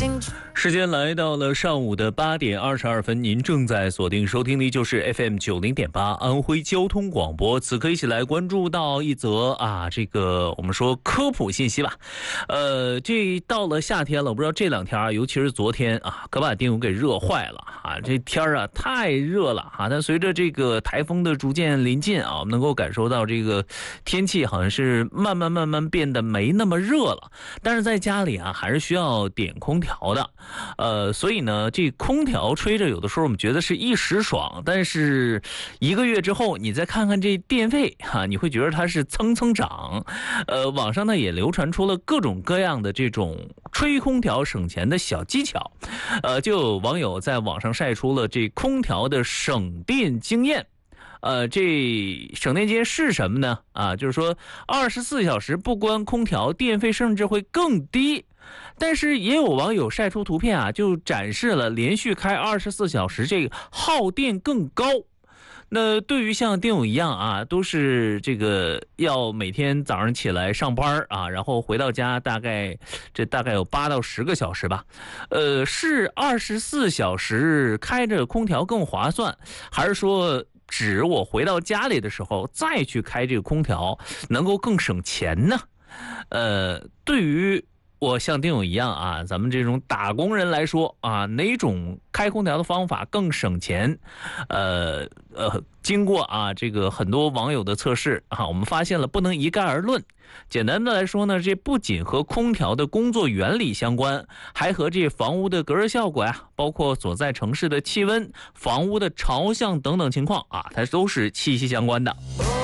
时间来到了上午的8点22分，您正在锁定收听的就是 FM90.8 安徽交通广播。此刻一起来关注到一则这个我们说科普信息吧。这到了夏天了，我不知道这两天尤其是昨天可把丁勇给热坏了这天太热了但随着这个台风的逐渐临近我们能够感受到这个天气好像是慢慢变得没那么热了，但是在家里还是需要点空调的。所以呢，这空调吹着有的时候我们觉得是一时爽，但是1个月之后你再看看这电费你会觉得它是蹭蹭涨。网上呢也流传出了各种各样的这种吹空调省钱的小技巧。就有网友在网上晒出了这空调的省电经验。这省电经验是什么呢？就是说24小时不关空调，电费甚至会更低。但是也有网友晒出图片就展示了连续开24小时这个耗电更高。那对于像丁勇一样都是这个要每天早上起来上班然后回到家大概有8到10个小时吧。是24小时开着空调更划算，还是说指我回到家里的时候再去开这个空调能够更省钱呢？对于我像丁勇一样咱们这种打工人来说哪种开空调的方法更省钱？经过这个很多网友的测试我们发现了不能一概而论。简单的来说呢，这不仅和空调的工作原理相关，还和这房屋的隔热效果包括所在城市的气温、房屋的朝向等等情况它都是息息相关的。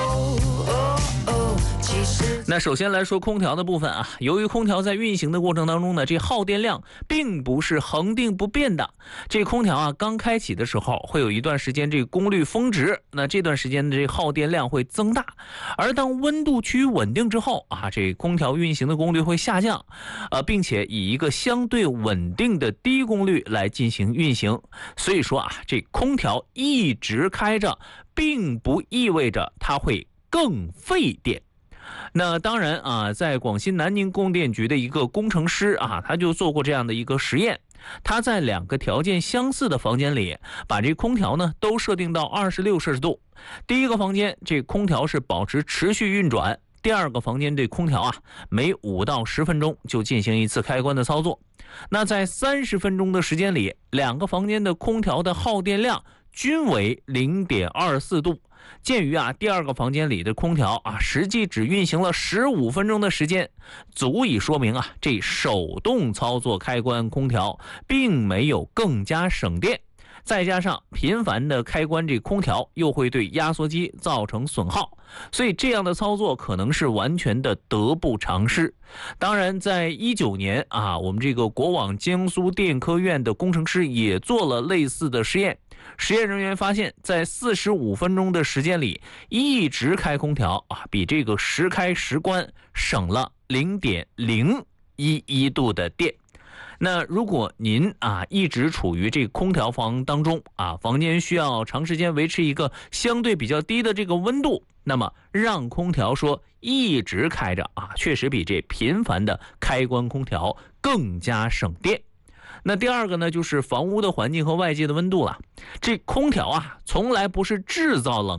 那首先来说空调的部分由于空调在运行的过程当中呢，这耗电量并不是恒定不变的。这空调刚开启的时候会有一段时间这个功率峰值，那这段时间的这耗电量会增大。而当温度趋于稳定之后这空调运行的功率会下降，并且以一个相对稳定的低功率来进行运行。所以说这空调一直开着并不意味着它会更费电。那当然在广西南宁供电局的一个工程师他就做过这样的一个实验。他在2个条件相似的房间里把这空调呢都设定到26摄氏度。第一个房间这空调是保持持续运转，第二个房间这空调每5到10分钟就进行一次开关的操作。那在30分钟的时间里，2个房间的空调的耗电量均为 0.24 度。鉴于第二个房间里的空调实际只运行了15分钟的时间，足以说明这手动操作开关空调并没有更加省电。再加上频繁的开关这空调又会对压缩机造成损耗，所以这样的操作可能是完全的得不偿失。当然在19年我们这个国网江苏电科院的工程师也做了类似的实验。实验人员发现在45分钟的时间里一直开空调比这个时开时关省了 0.011 度的电。那如果您一直处于这个空调房当中房间需要长时间维持一个相对比较低的这个温度，那么让空调说一直开着确实比这频繁的开关空调更加省电。那第二个呢，就是房屋的环境和外界的温度了。这空调从来不是制造冷